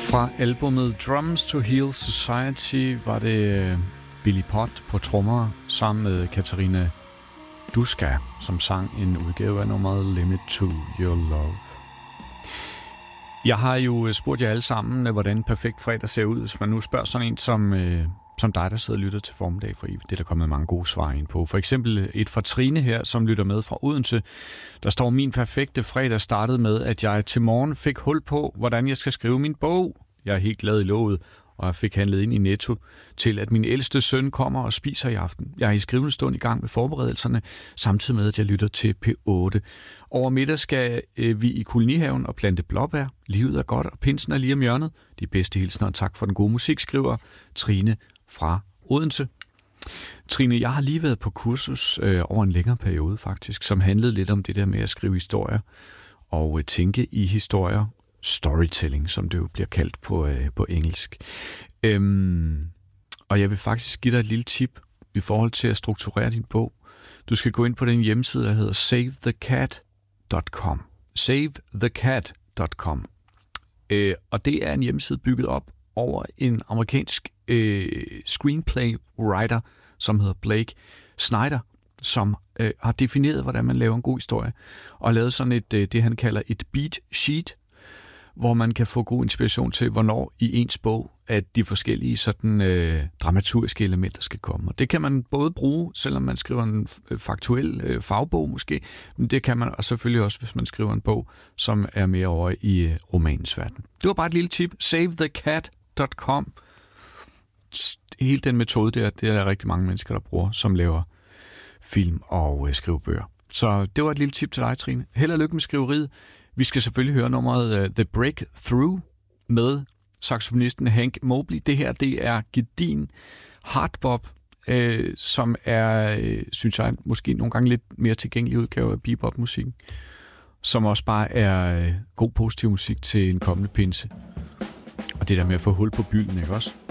Fra albumet Drums to Heal Society var det Billy Pott på trommer sammen med Katarina Duska, som sang en udgave af nummeret Limit to Your Love. Jeg har jo spurgt jer alle sammen, hvordan en perfekt fredag ser ud, hvis man nu spørger sådan en som dig, der sidder og lytter til formiddag, for det er der kommet mange gode svar ind på. For eksempel et fra Trine her, som lytter med fra Odense. Der står, min perfekte fredag startede med, at jeg til morgen fik hul på, hvordan jeg skal skrive min bog. Jeg er helt glad i låget, og jeg fik handlet ind i Netto til, at min ældste søn kommer og spiser i aften. Jeg er i skrivende stund i gang med forberedelserne, samtidig med, at jeg lytter til P8. Over middag skal vi i kolonihaven og plante blåbær. Livet er godt, og pinsen er lige om hjørnet. De bedste hilsner og tak for den gode musik, skriver Trine fra Odense. Trine, jeg har lige været på kursus over en længere periode faktisk, som handlede lidt om det der med at skrive historier og tænke i historier. Storytelling, som det jo bliver kaldt på engelsk. Og jeg vil faktisk give dig et lille tip i forhold til at strukturere din bog. Du skal gå ind på den hjemmeside, der hedder savethecat.com. Savethecat.com. Og det er en hjemmeside bygget op over en amerikansk screenplay writer, som hedder Blake Snyder, som har defineret, hvordan man laver en god historie, og lavet sådan det han kalder et beat sheet, hvor man kan få god inspiration til, hvornår i ens bog, at de forskellige sådan, dramaturgiske elementer skal komme. Og det kan man både bruge, selvom man skriver en faktuel fagbog måske, men det kan man og selvfølgelig også, hvis man skriver en bog, som er mere over i romanens verden. Det var bare et lille tip. Savethecat.com. Hele den metode der, det er der rigtig mange mennesker, der bruger, som laver film og skriver bøger. Så det var et lille tip til dig, Trine. Held og lykke med skriveriet. Vi skal selvfølgelig høre nummeret The Breakthrough med saxofonisten Hank Mobley. Det her, det er gedin hardbop, som er, synes jeg, måske nogle gange lidt mere tilgængelig udgave af bebop-musikken, som også bare er god positiv musik til en kommende pinse. Og det der med at få hul på bylden, ikke også?